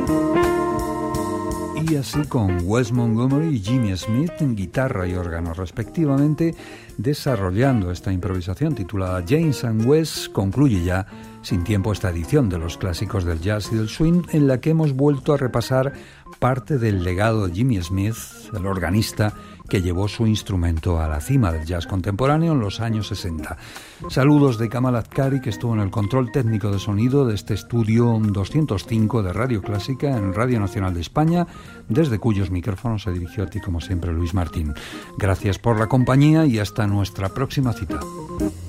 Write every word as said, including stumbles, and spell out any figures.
Y así, con Wes Montgomery y Jimmy Smith en guitarra y órgano respectivamente, desarrollando esta improvisación titulada James and Wes, concluye ya sin tiempo esta edición de los clásicos del jazz y del swing, en la que hemos vuelto a repasar parte del legado de Jimmy Smith, el organista que llevó su instrumento a la cima del jazz contemporáneo en los años sesenta. Saludos de Kamal Azkari, que estuvo en el control técnico de sonido de este estudio doscientos cinco de Radio Clásica en Radio Nacional de España, desde cuyos micrófonos se dirigió a ti como siempre Luis Martín. Gracias por la compañía y hasta nuestra próxima cita.